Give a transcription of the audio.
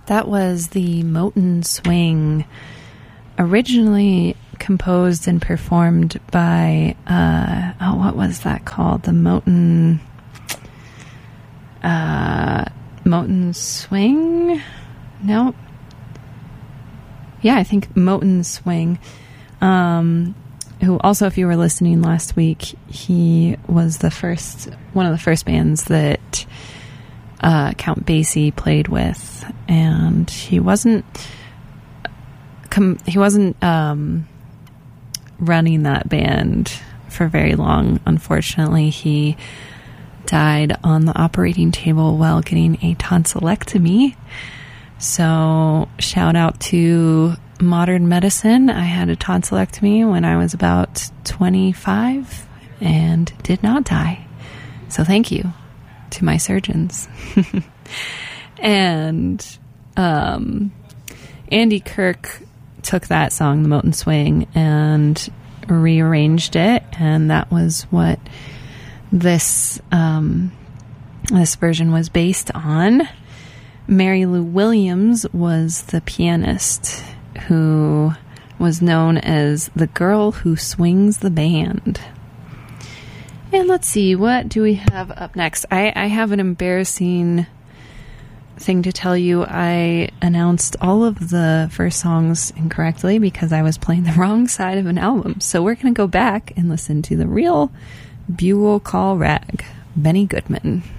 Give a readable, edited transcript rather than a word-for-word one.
That was the Moten Swing, originally composed and performed by, what was that called? The Moten Swing? No. Yeah, I think Moten Swing. Who also, if you were listening last week, he was one of the first bands that Count Basie played with, and he wasn't running that band for very long. Unfortunately, he died on the operating table while getting a tonsillectomy. So shout out to modern medicine. I had a tonsillectomy when I was about 25 and did not die. So thank you to my surgeons. And Andy Kirk took that song, The Moten Swing, and rearranged it, and that was what this version was based on. Mary Lou Williams was the pianist who was known as the girl who swings the band. And let's see, what do we have up next? I have an embarrassing thing to tell you. I announced all of the first songs incorrectly because I was playing the wrong side of an album. So we're going to go back and listen to the real Bugle Call Rag, Benny Goodman.